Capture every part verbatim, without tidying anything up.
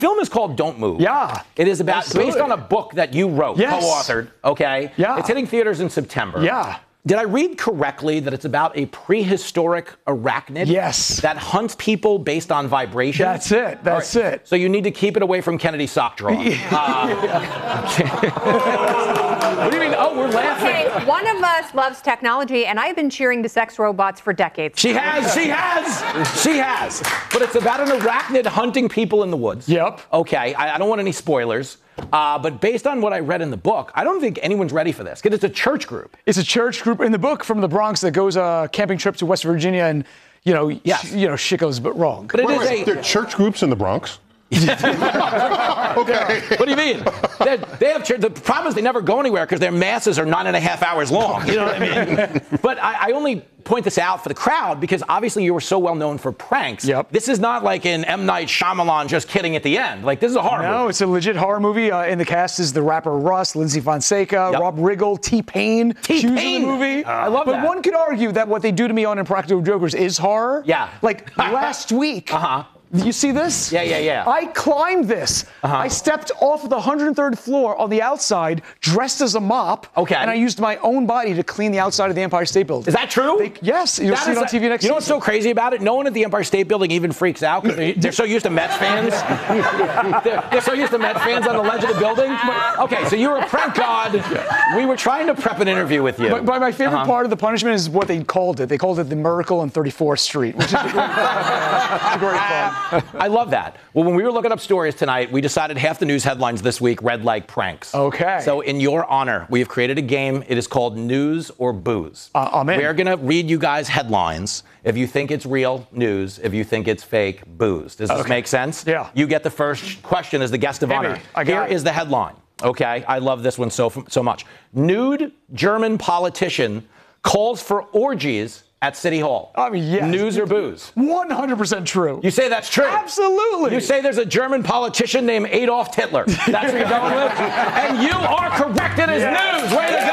film is called Don't Move. Yeah. It is about, absolutely. based on a book that you wrote, yes. co-authored, okay? Yeah. It's hitting theaters in September. Yeah. Did I read correctly that it's about a prehistoric arachnid? Yes. That hunts people based on vibration? That's it. That's right. it. So you need to keep it away from Kennedy's sock drawer. Uh, what do you mean? Oh, we're laughing. Okay, one of us loves technology, and I've been cheering to sex robots for decades. She has. She has. She has. But it's about an arachnid hunting people in the woods. Yep. Okay. I, I don't want any spoilers. Uh, but based on what I read in the book, I don't think anyone's ready for this because it's a church group. It's a church group in the book from the Bronx that goes a uh, camping trip to West Virginia, and you know, yes. sh- you know, shit goes but wrong. But it wait, is wait, a. There are church groups in the Bronx. Okay. What do you mean? They're, they have the problem is they never go anywhere because their masses are nine and a half hours long. You know what I mean? But I, I only point this out for the crowd because obviously you were so well known for pranks. Yep. This is not like an M. Night Shyamalan just kidding at the end. Like this is a horror No, movie. it's a legit horror movie. Uh, in the cast is the rapper Russ, Lindsay Fonseca, Yep. Rob Riggle, T-Pain. T-Pain. Choose in the movie. Uh, I love but that. But one could argue that what they do to me on Impractical Jokers is horror. Yeah. Like last week. Uh-huh. You see this? Yeah, yeah, yeah. I climbed this. Uh-huh. I stepped off of the one hundred third floor on the outside, dressed as a mop. Okay. And I used my own body to clean the outside of the Empire State Building. Is that true? They, yes. You'll That see is it on a- T V next You know what's season. so crazy about it? No one at the Empire State Building even freaks out because they're, they're so used to Mets fans. they're, they're so used to Mets fans on the ledge of the building. Okay, so you were a prank god. We were trying to prep an interview with you. But, but my favorite Uh-huh. part of the punishment is what they called it. They called it the Miracle on thirty-fourth Street, which is a great fun. great fun. I love that. Well, when we were looking up stories tonight, we decided half the news headlines this week read like pranks. Okay. So in your honor, we have created a game. It is called News or Booze. Uh, I'm in. We're going to read you guys headlines. If you think it's real, news. If you think it's fake, booze. Does this Okay. make sense? Yeah. You get the first question as the guest of Hit honor. me. I got Here it. is the headline. Okay. I love this one so so much. Nude German politician calls for orgies at City Hall. I mean, yes. News or booze? one hundred percent true. You say that's true? Absolutely. You say there's a German politician named Adolf Hitler. That's what you're going with? And you are correct. It is Yes. news. Way to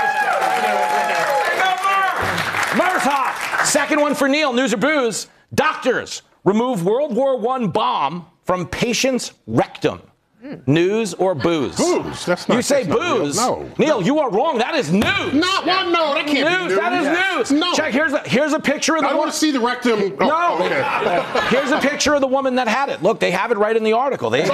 go. Murr's hot. Second one for Neil. News or booze? Doctors remove World War One bomb from patient's rectum. News or booze? Booze. That's not. You say that's not real. booze. No. Neil, you are wrong. That is news. Not one. No, that can't News. be news. That is Yes. news. No. Check. Here's a here's a picture of the I one. want to see the rectum. Oh, No. Okay. Here's a picture of the woman that had it. Look, they have it right in the article. They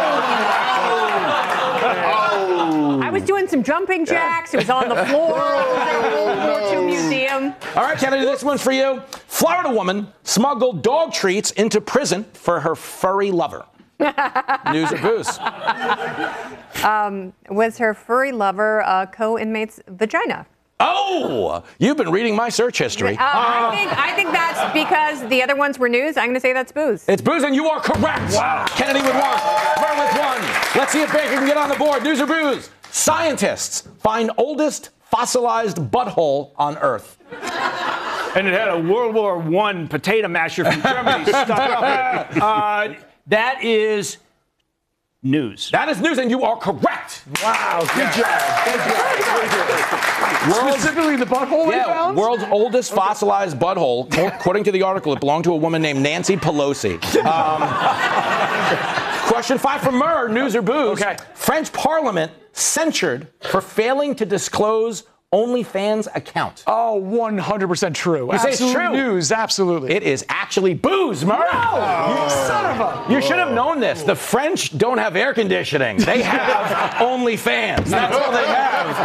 I was doing some jumping jacks. It was on the floor. It was at a World War Two museum. All right, Kennedy, this one's for you. Florida woman smuggled dog treats into prison for her furry lover. News or booze? Um, was her furry lover a co-inmate's vagina? Oh, you've been reading my search history. Uh, I think I think that's because the other ones were news. I'm going to say that's booze. It's booze, and you are correct. Wow. Kennedy with one. Murr with one. Let's see if Baker can get on the board. News or booze? Scientists find oldest fossilized butthole on Earth. And it had a World War One potato masher from Germany stuck up it. Uh, that is news. That is news, and you are correct. Wow, good job. Good job. Specifically the butthole they Yeah, found? world's oldest fossilized butthole. According to the article, it belonged to a woman named Nancy Pelosi. Um, question five from Murr, news or booze? Okay. French Parliament censured for failing to disclose OnlyFans account. Oh, one hundred percent true. You say it's Absolute true? news, absolutely. It is actually booze, Murr. You son of a... You should have known this. The French don't have air conditioning. They have OnlyFans. That's all they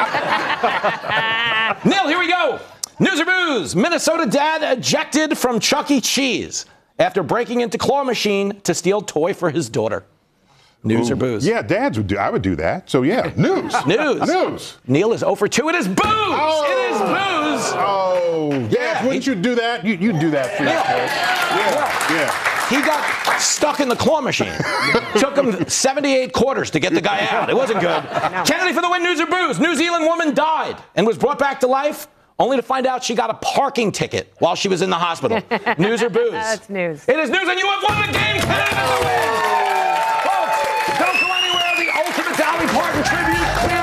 have. Neil, here we go. News or booze? Minnesota dad ejected from Chuck E. Cheese after breaking into claw machine to steal toy for his daughter. News Ooh. or booze? Yeah, dads would do. I would do that. So yeah, news. News. News. Neil is zero for two. It is booze. Oh. It is booze. Oh, Yeah, yeah. Wouldn't he- you do that? You you do that for your kids. Yeah, yeah. He got stuck in the claw machine. Took him seventy-eight quarters to get the guy out. It wasn't good. Kennedy for the win. News or booze? New Zealand woman died and was brought back to life, only to find out she got a parking ticket while she was in the hospital. News or booze? That's news. It is news, and you have won the game. Kennedy for the win. Folks, don't go anywhere. The ultimate Dolly Parton tribute. Clear